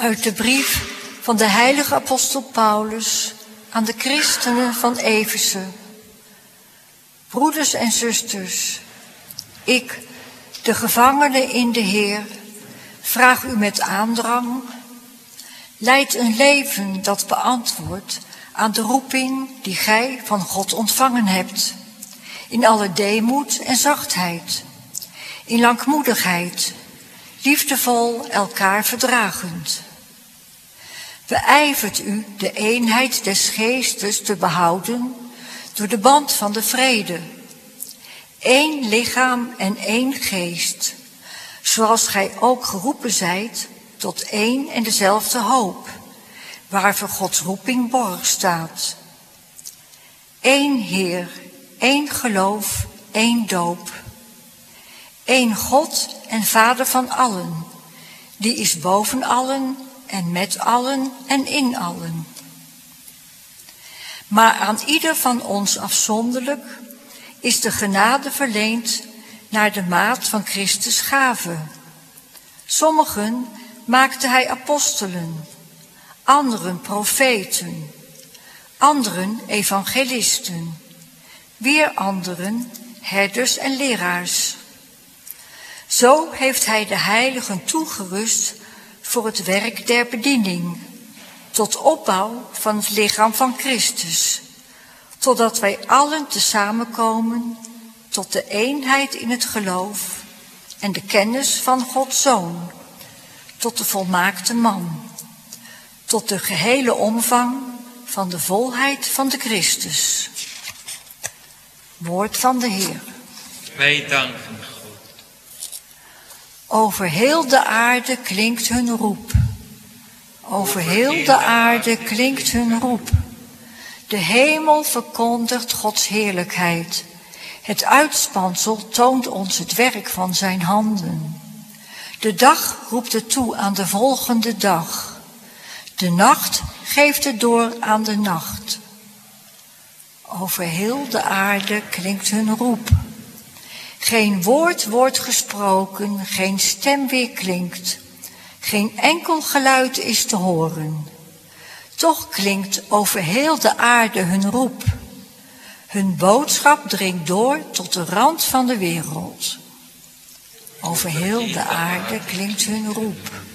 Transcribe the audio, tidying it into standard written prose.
Uit de brief van de heilige apostel Paulus aan de christenen van Efeze. Broeders en zusters, ik, de gevangene in de Heer, vraag u met aandrang, leid een leven dat beantwoordt aan de roeping die gij van God ontvangen hebt, in alle deemoed en zachtheid, in langmoedigheid, liefdevol elkaar verdragend. Beijvert u de eenheid des geestes te behouden door de band van de vrede. Eén lichaam en één geest, zoals gij ook geroepen zijt tot één en dezelfde hoop, waarvoor Gods roeping borg staat. Eén Heer, één geloof, één doop. Eén God en Vader van allen, die is boven allen en met allen en in allen. Maar aan ieder van ons afzonderlijk is de genade verleend naar de maat van Christus' gave. Sommigen maakte hij apostelen, anderen profeten, anderen evangelisten, weer anderen herders en leraars. Zo heeft hij de heiligen toegerust voor het werk der bediening, tot opbouw van het lichaam van Christus, totdat wij allen tezamen komen tot de eenheid in het geloof en de kennis van Gods Zoon, tot de volmaakte man, tot de gehele omvang van de volheid van de Christus. Woord van de Heer. Wij danken God. Over heel de aarde klinkt hun roep. Over heel de aarde klinkt hun roep. De hemel verkondigt Gods heerlijkheid. Het uitspansel toont ons het werk van zijn handen. De dag roept het toe aan de volgende dag. De nacht geeft het door aan de nacht. Over heel de aarde klinkt hun roep. Geen woord wordt gesproken, geen stem weerklinkt. Geen enkel geluid is te horen. Toch klinkt over heel de aarde hun roep. Hun boodschap dringt door tot de rand van de wereld. Over heel de aarde klinkt hun roep.